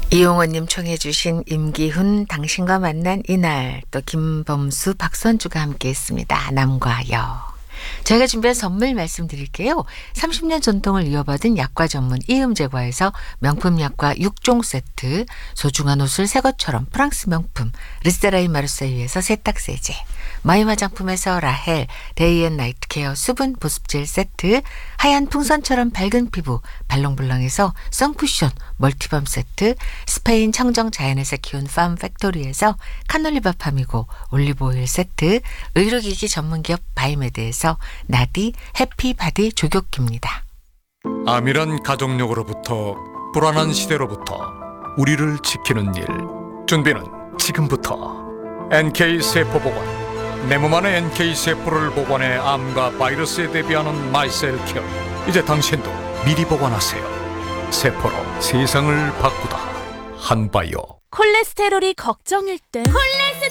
이용원님 청해 주신 임기훈 당신과 만난 이날, 또 김범수 박선주가 함께했습니다. 남과 여. 저희가 준비한 선물 말씀드릴게요. 30년 전통을 이어받은 약과 전문 이음제과에서 명품 약과 6종 세트, 소중한 옷을 새 것처럼 프랑스 명품 르세라인 마르세유에서 세탁세제, 마이 화장품에서 라헬 데이앤나이트 케어 수분 보습젤 세트, 하얀 풍선처럼 밝은 피부 발롱블랑에서 선쿠션 멀티밤 세트, 스페인 청정 자연에서 키운 팜 팩토리에서 카놀리밥 함이고 올리브오일 세트, 의료기기 전문기업 바이메드에서 나디 해피바디 조격기입니다. 암이란 가족력으로부터 불안한 시대로부터 우리를 지키는 일, 준비는 지금부터. NK세포보건, 내 몸 안에 NK세포를 보관해 암과 바이러스에 대비하는 마이셀케어. 이제 당신도 미리 보관하세요. 세포로 세상을 바꾸다 한바이오. 콜레스테롤이 걱정일 땐